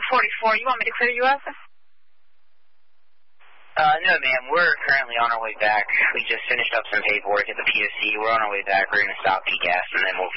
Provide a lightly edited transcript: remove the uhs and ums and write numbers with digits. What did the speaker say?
44. You want me to clear you up? No, ma'am. We're currently on our way back. We just finished up some paperwork at the POC. We're on our way back. We're going to stop E-Gas, and then we'll